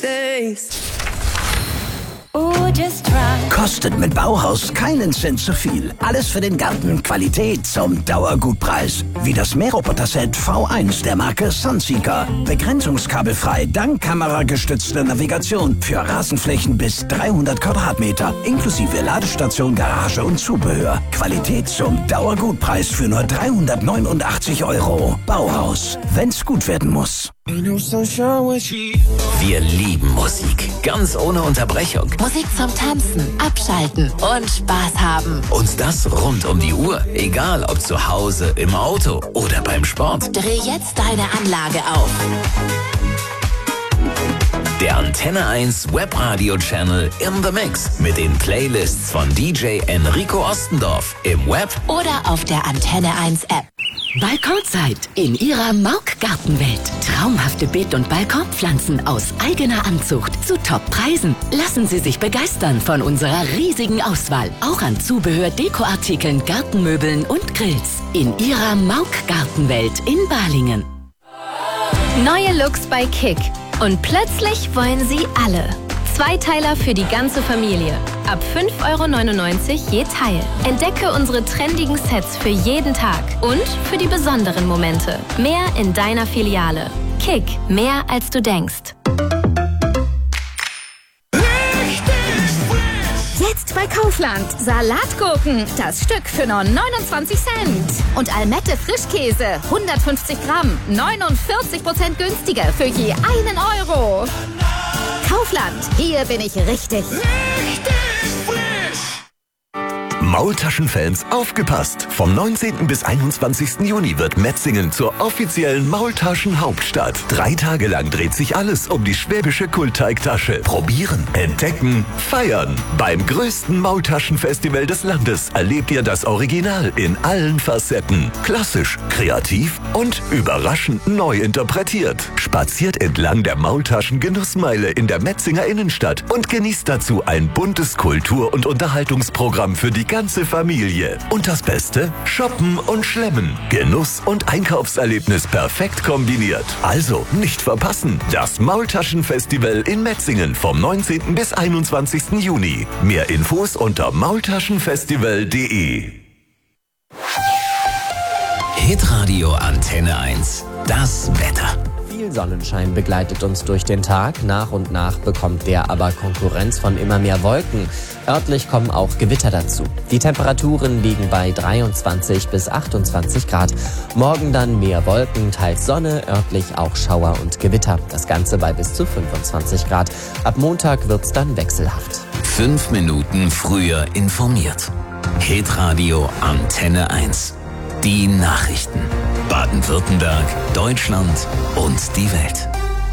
Kostet mit Bauhaus keinen Cent zu viel. Alles für den Garten. Qualität zum Dauergutpreis. Wie das Mähroboter-Set V1 der Marke Sunseeker. Begrenzungskabelfrei, dank kameragestützter Navigation. Für Rasenflächen bis 300 Quadratmeter. Inklusive Ladestation, Garage und Zubehör. Qualität zum Dauergutpreis für nur 389 €. Bauhaus. Wenn's gut werden muss. Wir lieben Musik. Ganz ohne Unterbrechung. Musik zum Tanzen, Abschalten und Spaß haben. Und das rund um die Uhr. Egal ob zu Hause, im Auto oder beim Sport. Dreh jetzt deine Anlage auf. Der Antenne 1 Webradio-Channel in the Mix. Mit den Playlists von DJ Enrico Ostendorf im Web oder auf der Antenne 1 App. Balkonzeit in Ihrer Mauk-Gartenwelt. Traumhafte Beet- und Balkonpflanzen aus eigener Anzucht zu Top-Preisen. Lassen Sie sich begeistern von unserer riesigen Auswahl. Auch an Zubehör, Dekoartikeln, Gartenmöbeln und Grills. In Ihrer Mauk-Gartenwelt in Balingen. Neue Looks bei Kick. Und plötzlich wollen sie alle. Zweiteiler für die ganze Familie. Ab 5,99 € je Teil. Entdecke unsere trendigen Sets für jeden Tag und für die besonderen Momente. Mehr in deiner Filiale. Kick, mehr als du denkst. Jetzt bei Kaufland. Salatgurken, das Stück für nur 29 Cent. Und Almette Frischkäse, 150 Gramm, 49% günstiger für je 1 €. Kaufland, hier bin ich richtig. Maultaschenfans, aufgepasst! Vom 19. bis 21. Juni wird Metzingen zur offiziellen Maultaschen-Hauptstadt. 3 Tage lang dreht sich alles um die schwäbische Kultteigtasche. Probieren, entdecken, feiern. Beim größten Maultaschenfestival des Landes erlebt ihr das Original in allen Facetten. Klassisch, kreativ und überraschend neu interpretiert. Spaziert entlang der Maultaschen-Genussmeile in der Metzinger Innenstadt und genießt dazu ein buntes Kultur- und Unterhaltungsprogramm für die ganze Familie. Und das Beste? Shoppen und Schlemmen. Genuss und Einkaufserlebnis perfekt kombiniert. Also nicht verpassen. Das Maultaschenfestival in Metzingen vom 19. bis 21. Juni. Mehr Infos unter maultaschenfestival.de. Hitradio Antenne 1. Das Wetter. Viel Sonnenschein begleitet uns durch den Tag. Nach und nach bekommt der aber Konkurrenz von immer mehr Wolken. Örtlich kommen auch Gewitter dazu. Die Temperaturen liegen bei 23 bis 28 Grad. Morgen dann mehr Wolken, teils Sonne, örtlich auch Schauer und Gewitter. Das Ganze bei bis zu 25 Grad. Ab Montag wird's dann wechselhaft. 5 Minuten früher informiert. Hitradio Antenne 1. Die Nachrichten. Baden-Württemberg, Deutschland und die Welt.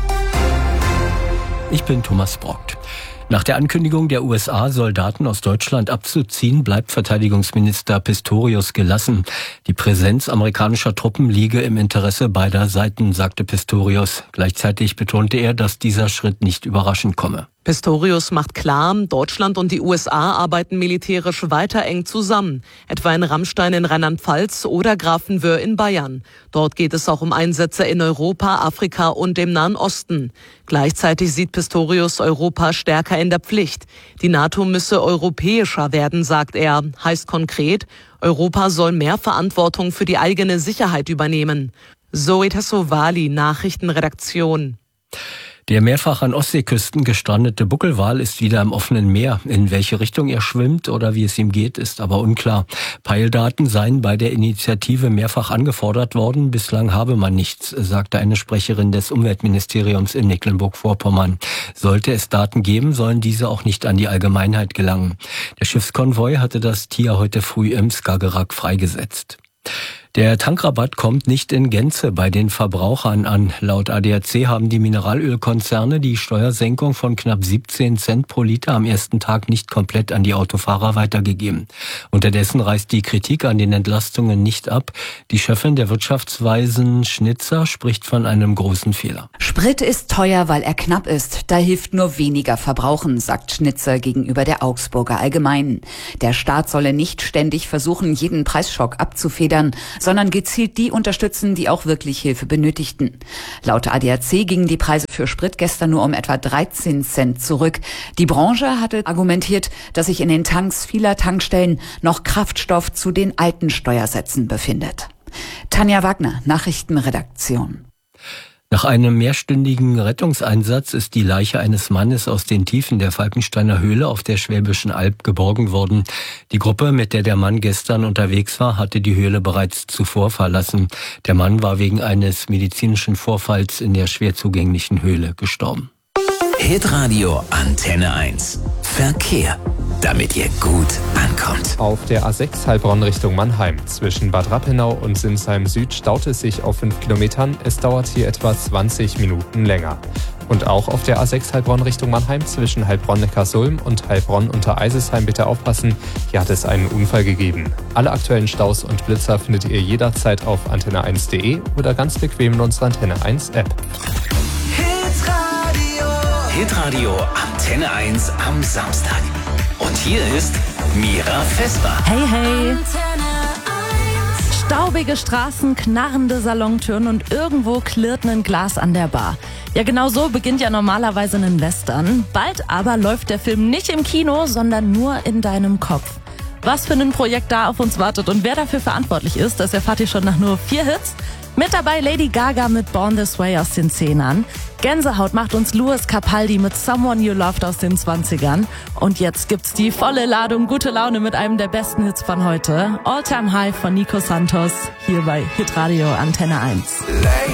Ich bin Thomas Brockt. Nach der Ankündigung der USA, Soldaten aus Deutschland abzuziehen, bleibt Verteidigungsminister Pistorius gelassen. Die Präsenz amerikanischer Truppen liege im Interesse beider Seiten, sagte Pistorius. Gleichzeitig betonte er, dass dieser Schritt nicht überraschend komme. Pistorius macht klar, Deutschland und die USA arbeiten militärisch weiter eng zusammen, etwa in Rammstein in Rheinland-Pfalz oder Grafenwöhr in Bayern. Dort geht es auch um Einsätze in Europa, Afrika und dem Nahen Osten. Gleichzeitig sieht Pistorius Europa stärker in der Pflicht. Die NATO müsse europäischer werden, sagt er. Heißt konkret, Europa soll mehr Verantwortung für die eigene Sicherheit übernehmen. Zoe Tassovali, Nachrichtenredaktion. Der mehrfach an Ostseeküsten gestrandete Buckelwal ist wieder im offenen Meer. In welche Richtung er schwimmt oder wie es ihm geht, ist aber unklar. Peildaten seien bei der Initiative mehrfach angefordert worden. Bislang habe man nichts, sagte eine Sprecherin des Umweltministeriums in Mecklenburg-Vorpommern. Sollte es Daten geben, sollen diese auch nicht an die Allgemeinheit gelangen. Der Schiffskonvoi hatte das Tier heute früh im Skagerrak freigesetzt. Der Tankrabatt kommt nicht in Gänze bei den Verbrauchern an. Laut ADAC haben die Mineralölkonzerne die Steuersenkung von knapp 17 Cent pro Liter am ersten Tag nicht komplett an die Autofahrer weitergegeben. Unterdessen reißt die Kritik an den Entlastungen nicht ab. Die Chefin der Wirtschaftsweisen Schnitzer spricht von einem großen Fehler. Sprit ist teuer, weil er knapp ist. Da hilft nur weniger Verbrauchen, sagt Schnitzer gegenüber der Augsburger Allgemeinen. Der Staat solle nicht ständig versuchen, jeden Preisschock abzufedern, sondern gezielt die unterstützen, die auch wirklich Hilfe benötigten. Laut ADAC gingen die Preise für Sprit gestern nur um etwa 13 Cent zurück. Die Branche hatte argumentiert, dass sich in den Tanks vieler Tankstellen noch Kraftstoff zu den alten Steuersätzen befindet. Tanja Wagner, Nachrichtenredaktion. Nach einem mehrstündigen Rettungseinsatz ist die Leiche eines Mannes aus den Tiefen der Falkensteiner Höhle auf der Schwäbischen Alb geborgen worden. Die Gruppe, mit der der Mann gestern unterwegs war, hatte die Höhle bereits zuvor verlassen. Der Mann war wegen eines medizinischen Vorfalls in der schwer zugänglichen Höhle gestorben. Hitradio Antenne 1. Verkehr, damit ihr gut ankommt. Auf der A6 Heilbronn Richtung Mannheim zwischen Bad Rappenau und Sinsheim Süd staut es sich auf 5 Kilometern. Es dauert hier etwa 20 Minuten länger. Und auch auf der A6 Heilbronn Richtung Mannheim zwischen Heilbronn-Neckarsulm und Heilbronn-Untereisesheim bitte aufpassen. Hier hat es einen Unfall gegeben. Alle aktuellen Staus und Blitzer findet ihr jederzeit auf antenne1.de oder ganz bequem in unserer Antenne 1 App. Hitradio Antenne 1 am Samstag. Und hier ist Mira Vesper. Hey, hey. Staubige Straßen, knarrende Salontüren und irgendwo klirrt ein Glas an der Bar. Ja, genau so beginnt ja normalerweise ein Western. Bald aber läuft der Film nicht im Kino, sondern nur in deinem Kopf. Was für ein Projekt da auf uns wartet und wer dafür verantwortlich ist, das erfahrt ihr schon nach nur 4 Hits. Mit dabei Lady Gaga mit Born This Way aus den 10ern. Gänsehaut macht uns Louis Capaldi mit Someone You Loved aus den 20ern. Und jetzt gibt's die volle Ladung gute Laune mit einem der besten Hits von heute. All Time High von Nico Santos, hier bei Hitradio Antenne 1.